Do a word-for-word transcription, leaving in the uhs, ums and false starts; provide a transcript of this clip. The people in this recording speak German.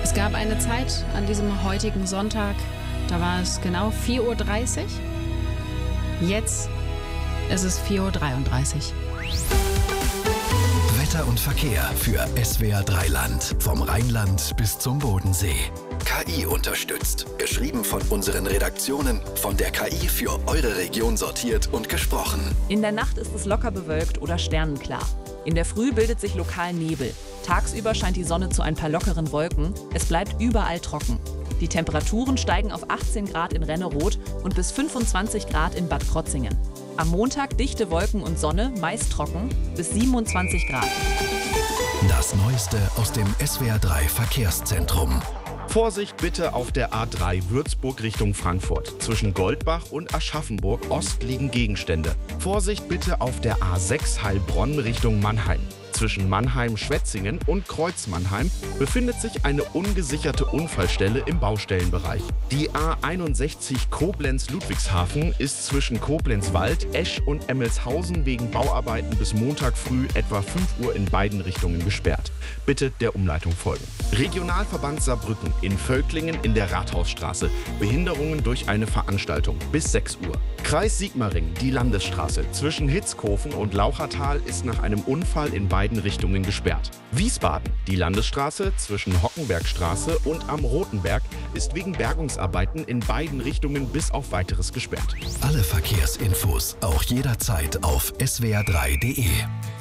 Es gab eine Zeit an diesem heutigen Sonntag, da war es genau vier Uhr dreißig. Jetzt ist es vier Uhr dreiunddreißig. Wetter und Verkehr für S W R drei Land. Vom Rheinland bis zum Bodensee. K I unterstützt. Geschrieben von unseren Redaktionen, von der K I für eure Region sortiert und gesprochen. In der Nacht ist es locker bewölkt oder sternenklar. In der Früh bildet sich lokal Nebel. Tagsüber scheint die Sonne zu ein paar lockeren Wolken. Es bleibt überall trocken. Die Temperaturen steigen auf achtzehn Grad in Renneroth und bis fünfundzwanzig Grad in Bad Krotzingen. Am Montag dichte Wolken und Sonne, meist trocken, bis siebenundzwanzig Grad. Das Neueste aus dem S W R drei Verkehrszentrum. Vorsicht bitte auf der A drei Würzburg Richtung Frankfurt. Zwischen Goldbach und Aschaffenburg Ost liegen Gegenstände. Vorsicht bitte auf der A sechs Heilbronn Richtung Mannheim. Zwischen Mannheim-Schwetzingen und Kreuz-Mannheim befindet sich eine ungesicherte Unfallstelle im Baustellenbereich. Die A einundsechzig Koblenz-Ludwigshafen ist zwischen Koblenz-Wald, Esch und Emmelshausen wegen Bauarbeiten bis Montag früh etwa fünf Uhr in beiden Richtungen gesperrt. Bitte der Umleitung folgen. Regionalverband Saarbrücken in Völklingen in der Rathausstraße. Behinderungen durch eine Veranstaltung bis sechs Uhr. Kreis Sigmaringen, die Landesstraße zwischen Hitzkofen und Lauchertal ist nach einem Unfall in beiden Richtungen gesperrt. Wiesbaden, die Landesstraße zwischen Hockenbergstraße und am Rotenberg ist wegen Bergungsarbeiten in beiden Richtungen bis auf Weiteres gesperrt. Alle Verkehrsinfos auch jederzeit auf S W R drei punkt de.